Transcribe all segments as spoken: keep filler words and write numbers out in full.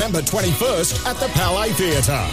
November twenty-first at the Palais Theatre.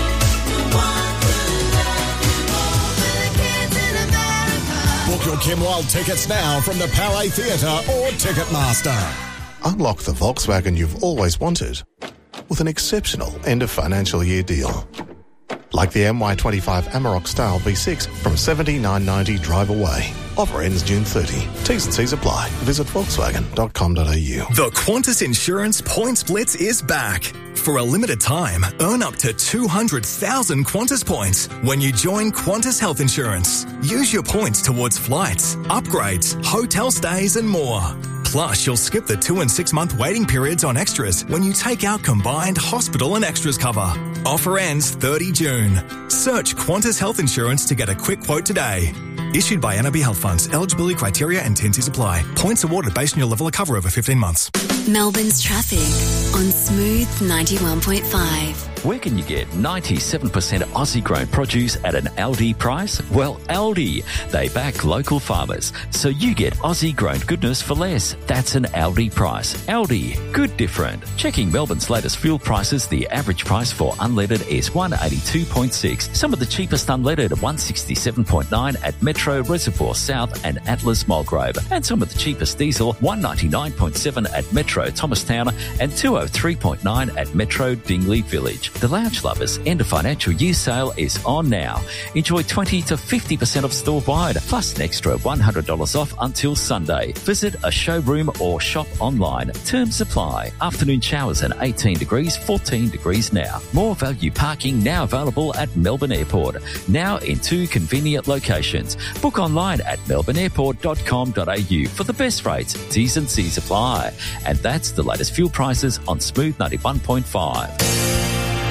Book your Kim Wilde tickets now from the Palais Theatre or Ticketmaster. Unlock the Volkswagen you've always wanted with an exceptional end of financial year deal. Like the M Y twenty-five Amarok Style V six from seventy-nine ninety drive away. Offer ends June thirtieth. T's and C's apply. Visit volkswagen dot com dot a u. The Qantas Insurance Points Blitz is back. For a limited time, earn up to two hundred thousand Qantas points when you join Qantas Health Insurance. Use your points towards flights, upgrades, hotel stays and more. Plus, you'll skip the two and six month waiting periods on extras when you take out combined hospital and extras cover. Offer ends thirtieth of June. Search Qantas Health Insurance to get a quick quote today. Issued by N A B Health Funds. Eligibility criteria and T and Cs apply. Points awarded based on your level of cover over fifteen months. Melbourne's traffic on Smooth ninety-one point five. Where can you get ninety-seven percent Aussie-grown produce at an Aldi price? Well, Aldi. They back local farmers, so you get Aussie-grown goodness for less. That's an Aldi price. Aldi. Good different. Checking Melbourne's latest fuel prices, the average price for unleaded is one eighty-two point six. Some of the cheapest unleaded, one sixty-seven point nine at Metro Reservoir South and Atlas Mulgrove. And some of the cheapest diesel, one ninety-nine point seven at Metro Thomastown and two oh three point nine at Metro Dingley Village. The Lounge Lovers end of financial year sale is on now. Enjoy twenty to fifty percent off store-wide, plus an extra one hundred dollars off until Sunday. Visit a showroom or shop online. Terms apply. Afternoon showers at eighteen degrees, fourteen degrees now. More value parking now available at Melbourne Airport. Now in two convenient locations. Book online at melbourne airport dot com dot a u for the best rates. T's and C's apply. And that's the latest fuel prices on Smooth ninety-one point five.